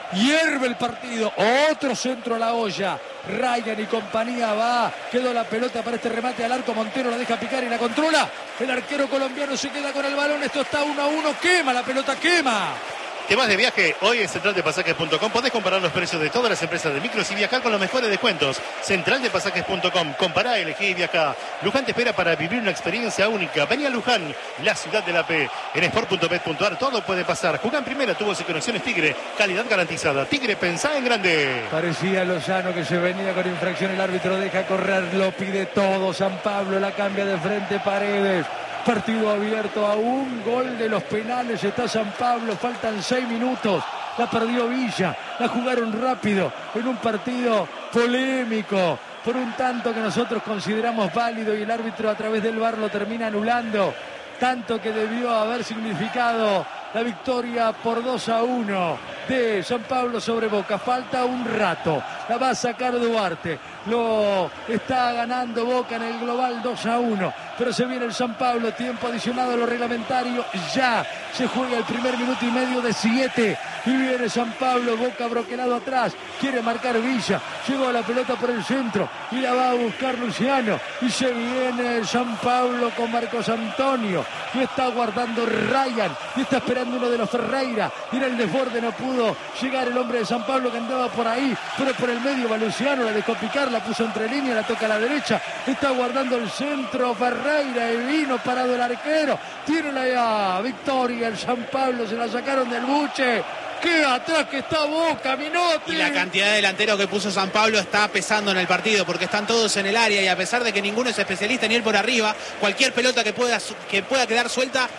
Hierve el partido. Otro centro a la olla. Ryan y compañía va. Quedó la pelota para este remate al arco. Montero la deja picar y la controla. El arquero colombiano se queda con el balón. Esto está 1-1. Quema la pelota, quema. ¿Te vas de viaje? Hoy en centraldepasajes.com podés comparar los precios de todas las empresas de micros y viajar con los mejores descuentos. Centraldepasajes.com. Compará, elegí y viajá. Luján te espera para vivir una experiencia única. Vení a Luján, la ciudad de la P. En sport.bet.ar todo puede pasar. Jugá en primera, tubos y conexiones Tigre. Calidad garantizada. Tigre, pensá en grande. Parecía Lozano que se venía con infracción. El árbitro deja correr, lo pide todo. San Pablo la cambia de frente, Paredes. Partido abierto a un gol de los penales. Está San Pablo, faltan 6 minutos. La perdió Villa, la jugaron rápido en un partido polémico por un tanto que nosotros consideramos válido y el árbitro a través del VAR lo termina anulando. Tanto que debió haber significado la victoria por 2-1 de San Pablo sobre Boca. Falta un rato, la va a sacar Duarte. Lo está ganando Boca en el global 2-1, pero se viene el San Pablo, tiempo adicionado a lo reglamentario. Ya se juega el primer minuto y medio de 7 y viene San Pablo. Boca broquelado atrás, quiere marcar Villa, llegó la pelota por el centro y la va a buscar Luciano y se viene el San Pablo con Marcos Antonio y está guardando Ryan y está esperando uno de los Ferreira y en el desborde no pudo llegar el hombre de San Pablo que andaba por ahí, pero por el medio va Luciano, la dejó picar, la puso entre líneas, la toca a la derecha, está guardando el centro Ferreira y vino parado el arquero, tiene la victoria el San Pablo, se la sacaron del buche. ¡Qué atrás que está Boca, Minotti! Y la cantidad de delanteros que puso San Pablo está pesando en el partido porque están todos en el área y a pesar de que ninguno es especialista ni él por arriba, cualquier pelota que pueda quedar suelta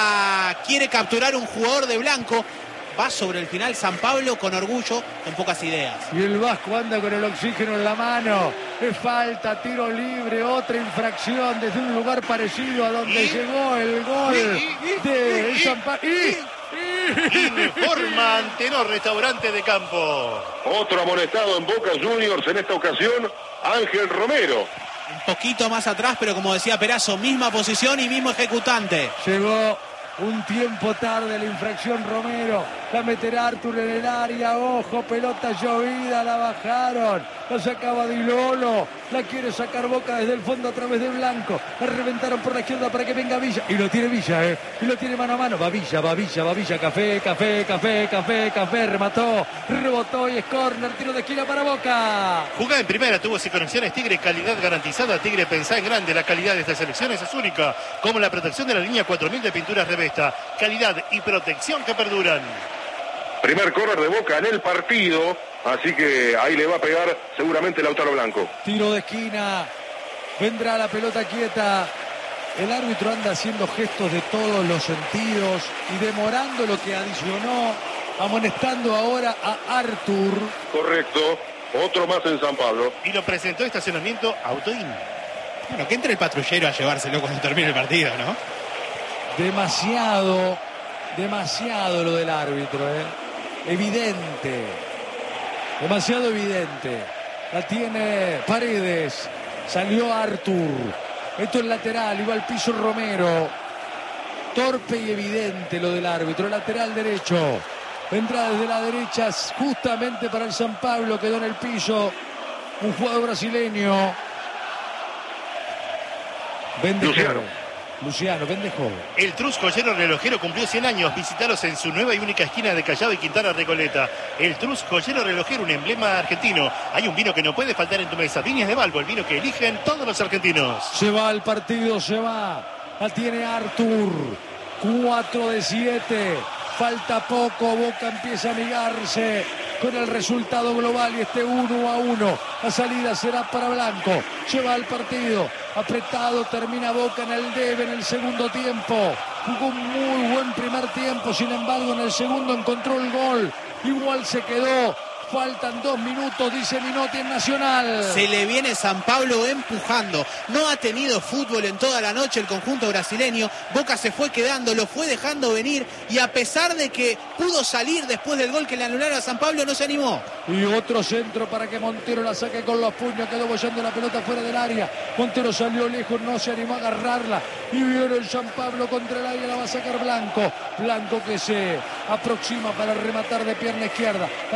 la quiere capturar un jugador de blanco. Va sobre el final San Pablo con orgullo, con pocas ideas. Y el Vasco anda con el oxígeno en la mano. Es falta, tiro libre, otra infracción desde un lugar parecido a donde llegó el gol de San Pablo. Informa Antenor Restaurante de Campo. Otro amonestado en Boca Juniors en esta ocasión, Ángel Romero. Un poquito más atrás, pero como decía Perazo, misma posición y mismo ejecutante. Llegó un tiempo tarde la infracción Romero. La meterá Artur en el área. Ojo, pelota llovida, la bajaron. La sacaba Di Lolo. La quiere sacar Boca desde el fondo a través de Blanco. La reventaron por la izquierda para que venga Villa. Y lo tiene Villa, y lo tiene mano a mano. Va Villa. Café. Remató, rebotó y es córner. Tiro de esquina para Boca. Jugá en primera, tubos y conexiones Tigre, calidad garantizada. Tigre, pensá en grande. La calidad de estas selecciones es única, como la protección de la línea 4000 de pinturas Revesta. Calidad y protección que perduran. Primer córner de Boca en el partido, así que ahí le va a pegar seguramente Lautaro Blanco. Tiro de esquina, vendrá la pelota quieta. El árbitro anda haciendo gestos de todos los sentidos y demorando lo que adicionó, amonestando ahora a Artur. Correcto, otro más en San Pablo. Y lo presentó estacionamiento Autoin. Bueno, que entre el patrullero a llevárselo cuando termine el partido, ¿no? Demasiado lo del árbitro, evidente, demasiado evidente. La tiene Paredes, salió Artur, esto es lateral, iba al piso Romero. Torpe y evidente lo del árbitro, lateral derecho. Vendrá desde la derecha justamente para el San Pablo, quedó en el piso un jugador brasileño. Luciano, pendejo. El Trus Joyero Relojero cumplió 100 años. Visitaros en su nueva y única esquina de Callao y Quintana Recoleta. El Trus Joyero Relojero, un emblema argentino. Hay un vino que no puede faltar en tu mesa. Viñas de Balbo, el vino que eligen todos los argentinos. Se va al partido, se va. La tiene Artur. 4 de 7. Falta poco. Boca empieza a amigarse con el resultado global y este 1-1. La salida será para Blanco. Lleva al partido. Apretado, termina Boca en el debe en el segundo tiempo. Jugó un muy buen primer tiempo, sin embargo en el segundo encontró el gol. Igual se quedó. Faltan 2 minutos, dice Minotti en Nacional. Se le viene San Pablo empujando. No ha tenido fútbol en toda la noche el conjunto brasileño. Boca se fue quedando, lo fue dejando venir. Y a pesar de que pudo salir después del gol que le anularon a San Pablo, no se animó. Y otro centro para que Montero la saque con los puños. Quedó bollando la pelota fuera del área. Montero salió lejos, no se animó a agarrarla. Y viene el San Pablo contra el área, la va a sacar Blanco. Blanco que se aproxima para rematar de pierna izquierda.